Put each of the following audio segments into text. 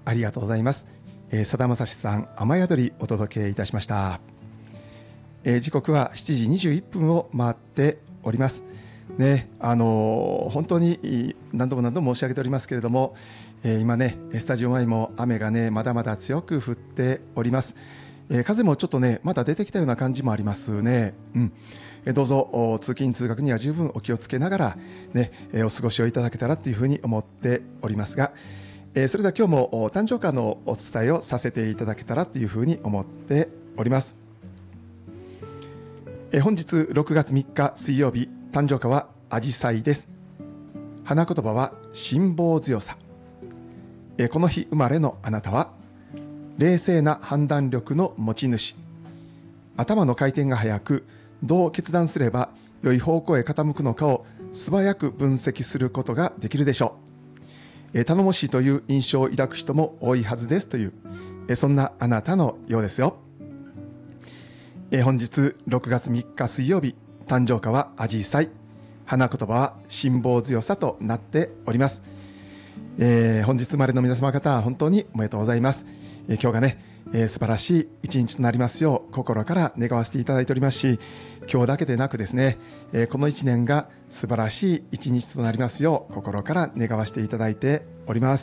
ありがとうございます。さだまさしさん、雨宿りお届けいたしました。時刻は7時21分を回っておりますね。本当に何度も申し上げておりますけれども、今ねスタジオ前も雨がねまだまだ強く降っております。風もちょっとねまだ出てきたような感じもありますね。どうぞ通勤通学には十分お気をつけながらね、お過ごしをいただけたらというふうに思っておりますが、それでは今日も誕生花のお伝えをさせていただけたらというふうに思っております。本日6月3日水曜日、誕生花はアジサイです。花言葉は辛抱強さ。この日生まれのあなたは冷静な判断力の持ち主。頭の回転が速く、どう決断すれば良い方向へ傾くのかを素早く分析することができるでしょう。頼もしいという印象を抱く人も多いはずですという、そんなあなたのようですよ。本日6月3日水曜日、誕生花はアジサイ、花言葉は辛抱強さとなっております。本日生まれの皆様方、本当におめでとうございます。今日がね、素晴らしい一日となりますよう心から願わせていただいておりますし、今日だけでなくですね、この一年が素晴らしい一日となりますよう心から願わせていただいております。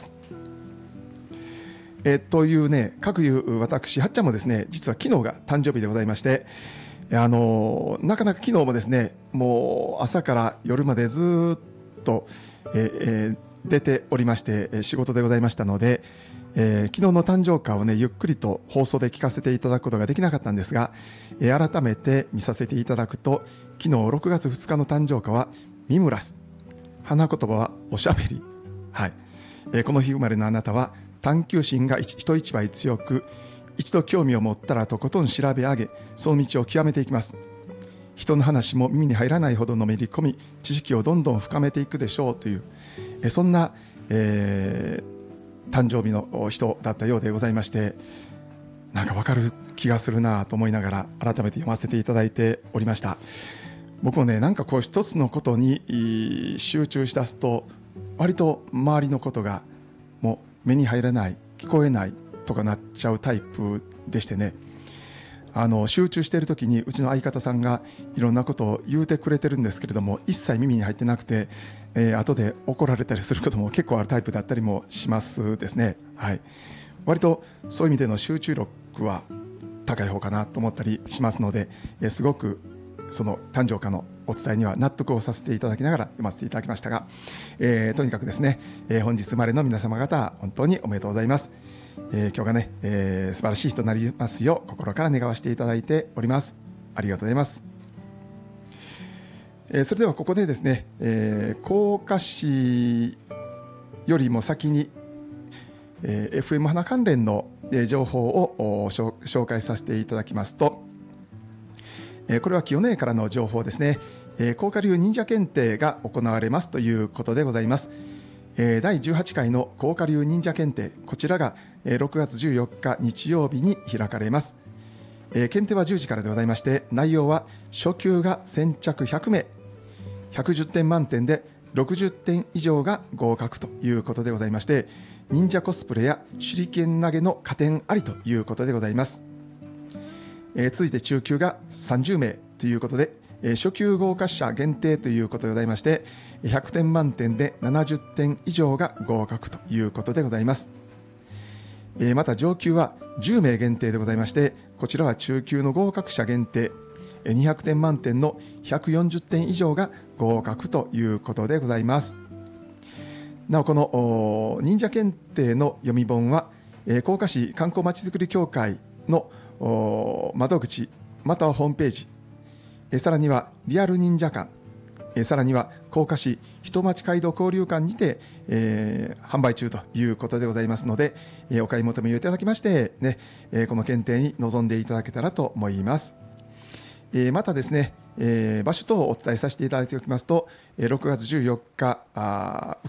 というね、各いう私はっちゃんもですね、実は昨日が誕生日でございまして、なかなか昨日もですね、もう朝から夜までずっと、出ておりまして仕事でございましたので、昨日の誕生花をねゆっくりと放送で聞かせていただくことができなかったんですが、改めて見させていただくと、昨日6月2日の誕生花はミムラス、花言葉はおしゃべり、この日生まれのあなたは探求心が人一倍強く、一度興味を持ったらとことん調べ上げ、その道を極めていきます。人の話も耳に入らないほどのめり込み、知識をどんどん深めていくでしょうという、そんな、誕生日の人だったようでございまして、なんかわかる気がするなと思いながら改めて読ませていただいておりました。僕もね、なんかこう一つのことに集中しだすと、割と周りのことがもう目に入らない、聞こえないとかなっちゃうタイプでしてね、集中している時にうちの相方さんがいろんなことを言うてくれてるんですけれども、一切耳に入ってなくて、後で怒られたりすることも結構あるタイプだったりもしますですね。割とそういう意味での集中力は高い方かなと思ったりしますので、すごくその誕生花のお伝えには納得をさせていただきながら読ませていただきましたが、とにかくですね、本日生まれの皆様方本当におめでとうございます。今日がね、素晴らしい日となりますよう心から願わせていただいております。ありがとうございます。それではここでですね、甲賀市よりも先に、FM 花関連の情報を紹介させていただきますと、これは清根からの情報ですね。甲賀流忍者検定が行われますということでございます。第18回の甲賀流忍者検定、こちらが6月14日日曜日に開かれます。検定は10時からでございまして、内容は初級が先着100名、110点満点で60点以上が合格ということでございまして、忍者コスプレや手裏剣投げの加点ありということでございます。続いて中級が30名ということで、初級合格者限定ということでございまして、100点満点で70点以上が合格ということでございます。また上級は10名限定でございまして、こちらは中級の合格者限定、200点満点の140点以上が合格ということでございます。なお、この忍者検定の読み本は、甲賀市観光まちづくり協会の窓口またはホームページ、さらにはリアル忍者館、さらには甲賀市人町街道交流館にて、販売中ということでございますので、お買い求めをいただきまして、ね、この検定に臨んでいただけたらと思います。またですね、場所等をお伝えさせていただいておきますと、6月14日受